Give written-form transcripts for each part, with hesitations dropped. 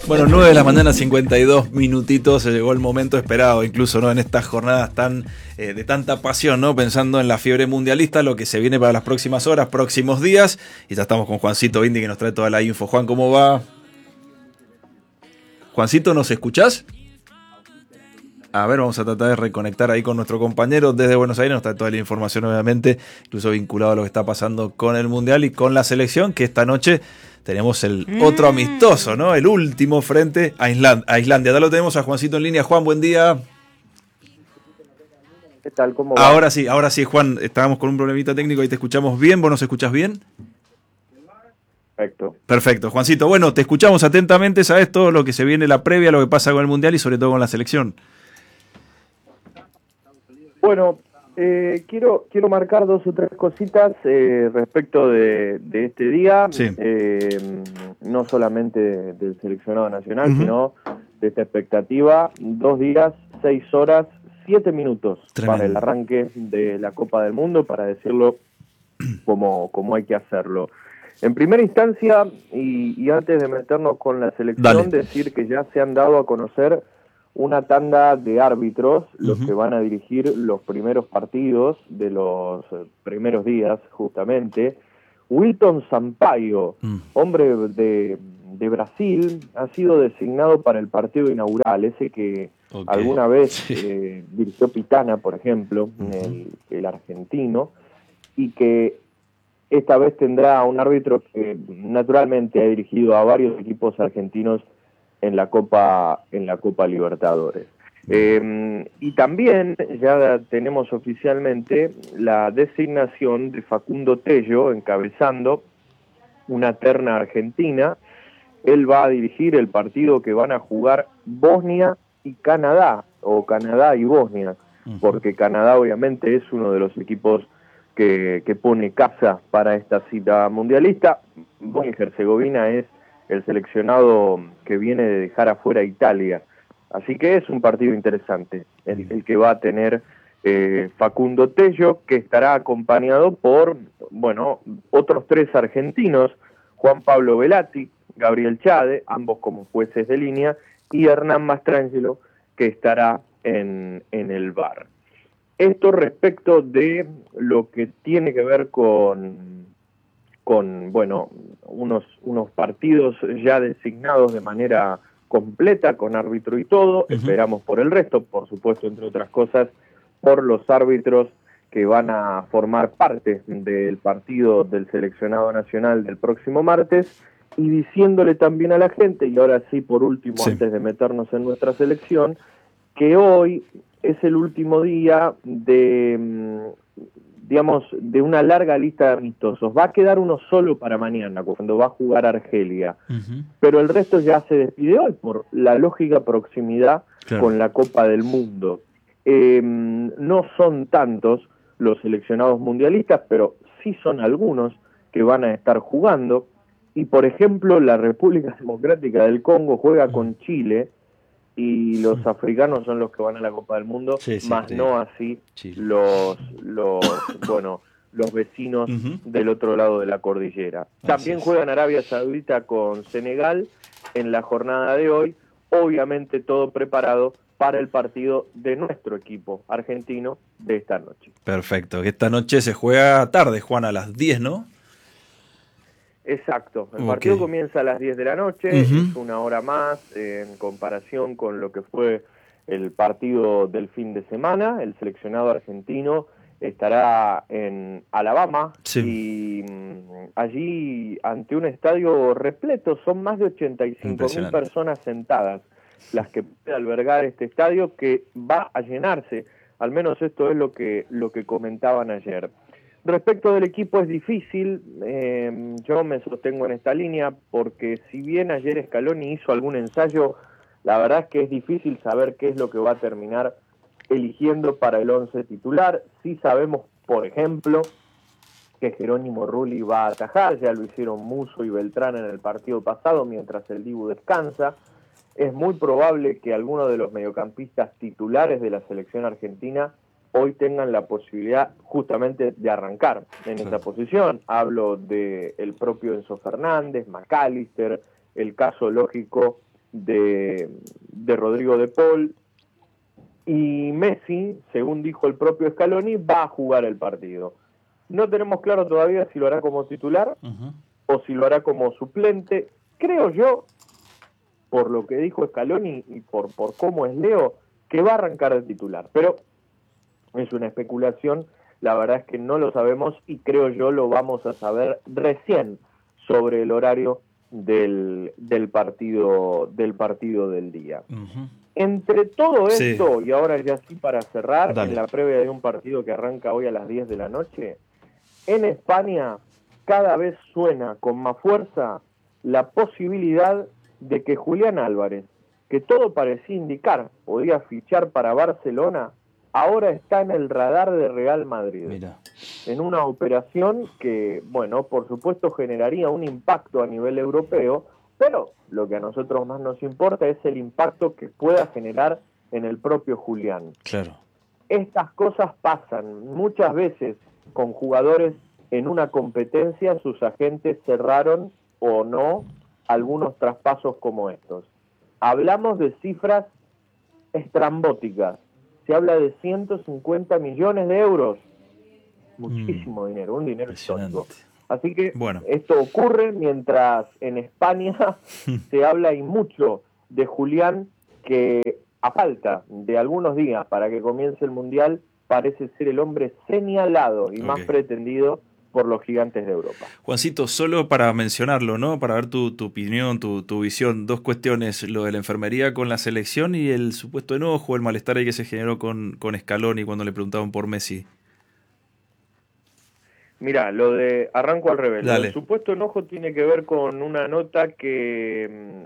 Bueno, 9 de la mañana, 52 minutitos, se llegó el momento esperado, incluso, ¿no? En estas jornadas tan de tanta pasión, ¿no? Pensando en la fiebre mundialista, lo que se viene para las próximas horas, próximos días. Y ya estamos con Juancito Bindi que nos trae toda la info. Juan, ¿cómo va? Juancito, ¿nos escuchás? A ver, vamos a tratar de reconectar ahí con nuestro compañero desde Buenos Aires. Nos trae toda la información, obviamente, incluso vinculado a lo que está pasando con el Mundial y con la selección, que esta noche tenemos el otro amistoso, ¿no? El último frente a Islandia. Ya lo tenemos a Juancito en línea. Juan, buen día. ¿Qué tal? ¿Cómo va? Ahora sí, Juan. Estábamos con un problemita técnico y te escuchamos bien. ¿Vos nos escuchás bien? Perfecto, Juancito. Bueno, te escuchamos atentamente. Sabes todo lo que se viene, la previa, lo que pasa con el Mundial y sobre todo con la selección. Bueno, quiero marcar dos o tres cositas respecto de este día, Sí. no solamente del seleccionado nacional, sino de esta expectativa. 2 días, 6 horas, 7 minutos. Tremendo. Para el arranque de la Copa del Mundo, para decirlo como hay que hacerlo. En primera instancia, y antes de meternos con la selección, decir que ya se han dado a conocer una tanda de árbitros, los que van a dirigir los primeros partidos de los primeros días, justamente. Wilton Sampaio, hombre de Brasil, ha sido designado para el partido inaugural, ese que alguna vez dirigió Pitana, por ejemplo, el argentino, y que esta vez tendrá un árbitro que naturalmente ha dirigido a varios equipos argentinos en la Copa Libertadores. Y también ya tenemos oficialmente la designación de Facundo Tello encabezando una terna argentina. Él va a dirigir el partido que van a jugar Bosnia y Canadá, o Canadá y Bosnia, porque Canadá obviamente es uno de los equipos que pone casa para esta cita mundialista. Bosnia y Herzegovina es el seleccionado que viene de dejar afuera a Italia. Así que es un partido interesante, el que va a tener Facundo Tello, que estará acompañado por, otros 3 argentinos, Juan Pablo Velati, Gabriel Chade, ambos como jueces de línea, y Hernán Mastrangelo, que estará en el VAR. Esto respecto de lo que tiene que ver con unos partidos ya designados de manera completa, con árbitro y todo. Esperamos por el resto, por supuesto, entre otras cosas, por los árbitros que van a formar parte del partido del seleccionado nacional del próximo martes, y diciéndole también a la gente, y ahora sí, por último, antes de meternos en nuestra selección, que hoy es el último día de una larga lista de amistosos. Va a quedar uno solo para mañana, cuando va a jugar Argelia. Pero el resto ya se despide hoy, por la lógica proximidad con la Copa del Mundo. No son tantos los seleccionados mundialistas, pero sí son algunos que van a estar jugando. Y, por ejemplo, la República Democrática del Congo juega con Chile, y los africanos son los que van a la Copa del Mundo, no así los vecinos del otro lado de la cordillera. También juegan Arabia Saudita con Senegal en la jornada de hoy, obviamente todo preparado para el partido de nuestro equipo argentino de esta noche. Perfecto, que esta noche se juega tarde, Juan, a las 10, ¿no? Exacto, el partido comienza a las 10 de la noche, es una hora más en comparación con lo que fue el partido del fin de semana. El seleccionado argentino estará en Alabama y allí ante un estadio repleto, son más de 85.000 personas sentadas las que puede albergar este estadio, que va a llenarse, al menos esto es lo que comentaban ayer. Respecto del equipo es difícil, yo me sostengo en esta línea, porque si bien ayer Scaloni hizo algún ensayo, la verdad es que es difícil saber qué es lo que va a terminar eligiendo para el 11 titular. Sí sabemos, por ejemplo, que Jerónimo Rulli va a atajar, ya lo hicieron Musso y Beltrán en el partido pasado mientras el Dibu descansa. Es muy probable que alguno de los mediocampistas titulares de la selección argentina hoy tengan la posibilidad justamente de arrancar en esa posición. Hablo del propio Enzo Fernández, McAllister, el caso lógico de Rodrigo de Paul, y Messi, según dijo el propio Scaloni, va a jugar el partido. No tenemos claro todavía si lo hará como titular o si lo hará como suplente. Creo yo, por lo que dijo Scaloni y por cómo es Leo, que va a arrancar de titular. Pero es una especulación, la verdad es que no lo sabemos y creo yo lo vamos a saber recién sobre el horario del partido del día. Entre todo esto, y ahora ya sí para cerrar, en la previa de un partido que arranca hoy a las 10 de la noche, en España cada vez suena con más fuerza la posibilidad de que Julián Álvarez, que todo parecía indicar podía fichar para Barcelona, ahora está en el radar de Real Madrid. Mira. En una operación que, bueno, por supuesto generaría un impacto a nivel europeo, pero lo que a nosotros más nos importa es el impacto que pueda generar en el propio Julián. Claro. Estas cosas pasan muchas veces con jugadores en una competencia, sus agentes cerraron o no algunos traspasos como estos. Hablamos de cifras estrambóticas. Se habla de 150 millones de euros. Muchísimo dinero, un dinero histórico. Así que esto ocurre mientras en España se habla y mucho de Julián, que a falta de algunos días para que comience el Mundial, parece ser el hombre señalado y más pretendido por los gigantes de Europa. Juancito, solo para mencionarlo, ¿no? Para ver tu opinión, tu visión, dos cuestiones, lo de la enfermería con la selección y el supuesto enojo, el malestar ahí que se generó con Scaloni cuando le preguntaban por Messi. Mirá, arranco al revés. El supuesto enojo tiene que ver con una nota que,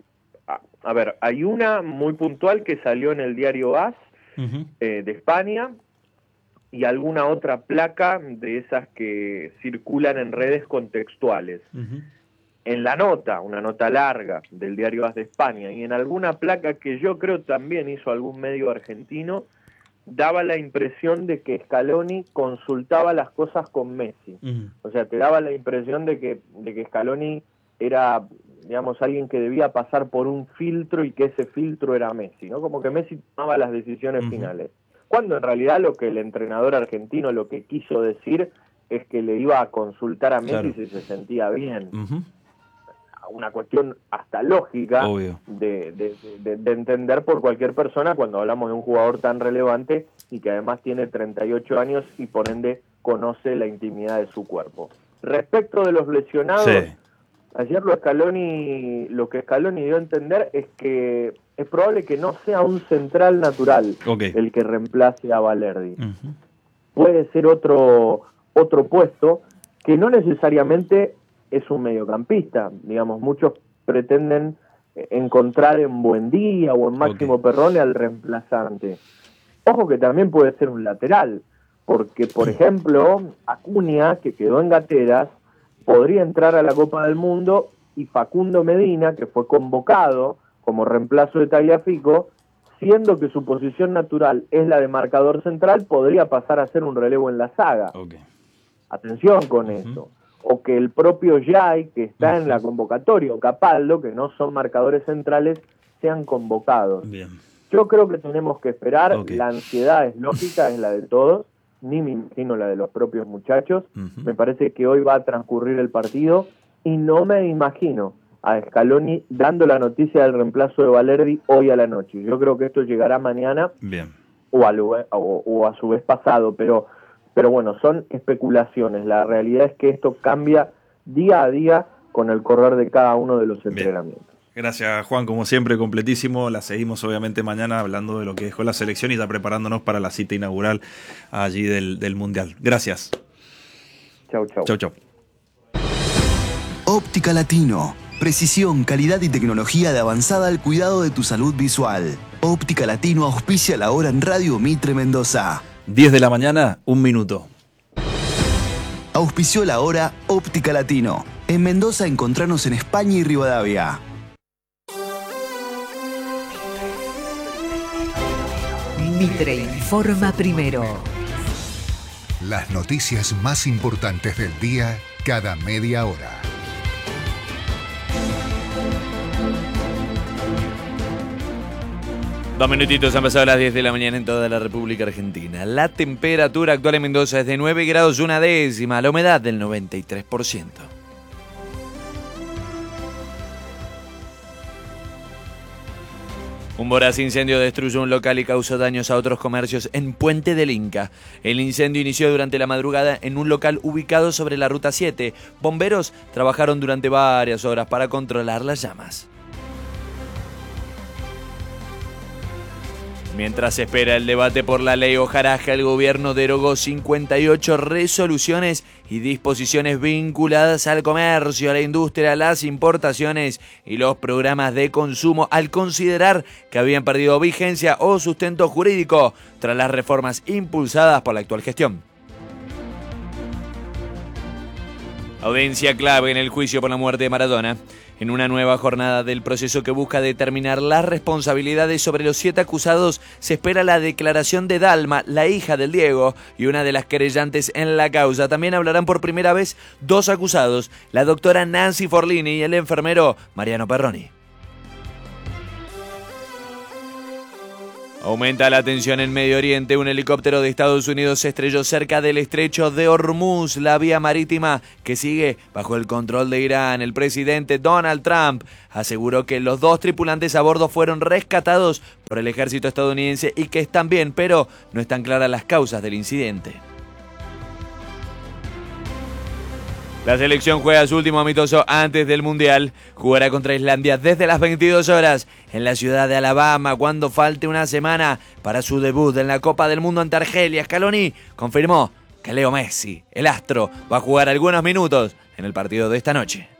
a ver, hay una muy puntual que salió en el diario AS de España, y alguna otra placa de esas que circulan en redes contextuales. En la nota, una nota larga del diario AS de España, y en alguna placa que yo creo también hizo algún medio argentino, daba la impresión de que Scaloni consultaba las cosas con Messi. O sea, te daba la impresión de que Scaloni era, digamos, alguien que debía pasar por un filtro y que ese filtro era Messi, ¿no? Como que Messi tomaba las decisiones finales. Cuando en realidad lo que el entrenador argentino lo que quiso decir es que le iba a consultar a Messi si se sentía bien. Una cuestión hasta lógica de entender por cualquier persona cuando hablamos de un jugador tan relevante y que además tiene 38 años y por ende conoce la intimidad de su cuerpo. Respecto de los lesionados, ayer lo que Scaloni dio a entender es que es probable que no sea un central natural el que reemplace a Valerdi. Puede ser otro puesto que no necesariamente es un mediocampista. Digamos, muchos pretenden encontrar en Buendía o en Máximo Perrone al reemplazante. Ojo que también puede ser un lateral, porque por ejemplo Acuña, que quedó en Gateras, podría entrar a la Copa del Mundo, y Facundo Medina, que fue convocado como reemplazo de Tagliafico, siendo que su posición natural es la de marcador central, podría pasar a ser un relevo en la saga. Atención con eso. O que el propio Jai, que está en la convocatoria, o Capaldo, que no son marcadores centrales, sean convocados. Yo creo que tenemos que esperar. La ansiedad es lógica, es la de todos, ni me imagino la de los propios muchachos. Me parece que hoy va a transcurrir el partido y no me imagino a Scaloni dando la noticia del reemplazo de Valerdi hoy a la noche. Yo creo que esto llegará mañana o a su vez pasado, pero bueno, son especulaciones. La realidad es que esto cambia día a día con el correr de cada uno de los entrenamientos. Gracias, Juan, como siempre, completísimo. La seguimos obviamente mañana hablando de lo que dejó la selección y ya preparándonos para la cita inaugural allí del Mundial. Gracias. Chau. Óptica Latino. Precisión, calidad y tecnología de avanzada al cuidado de tu salud visual. Óptica Latino auspicia la hora en Radio Mitre Mendoza. 10 de la mañana, 1 minuto. Auspició la hora Óptica Latino. En Mendoza encontrarnos en España y Rivadavia. Mitre informa primero. Las noticias más importantes del día cada media hora. 2 minutitos han pasado las 10 de la mañana en toda la República Argentina. La temperatura actual en Mendoza es de 9 grados 1 décima, la humedad del 93%. Un voraz incendio destruyó un local y causó daños a otros comercios en Puente del Inca. El incendio inició durante la madrugada en un local ubicado sobre la Ruta 7. Bomberos trabajaron durante varias horas para controlar las llamas. Mientras se espera el debate por la ley Hojarasca, el gobierno derogó 58 resoluciones y disposiciones vinculadas al comercio, a la industria, a las importaciones y los programas de consumo, al considerar que habían perdido vigencia o sustento jurídico tras las reformas impulsadas por la actual gestión. Audiencia clave en el juicio por la muerte de Maradona. En una nueva jornada del proceso que busca determinar las responsabilidades sobre los 7 acusados, se espera la declaración de Dalma, la hija del Diego, y una de las querellantes en la causa. También hablarán por primera vez 2 acusados, la doctora Nancy Forlini y el enfermero Mariano Perroni. Aumenta la tensión en Medio Oriente. Un helicóptero de Estados Unidos se estrelló cerca del estrecho de Hormuz, la vía marítima que sigue bajo el control de Irán. El presidente Donald Trump aseguró que los 2 tripulantes a bordo fueron rescatados por el ejército estadounidense y que están bien, pero no están claras las causas del incidente. La selección juega su último amistoso antes del Mundial. Jugará contra Islandia desde las 22 horas en la ciudad de Alabama cuando falte una semana para su debut en la Copa del Mundo ante Argelia. Scaloni confirmó que Leo Messi, el astro, va a jugar algunos minutos en el partido de esta noche.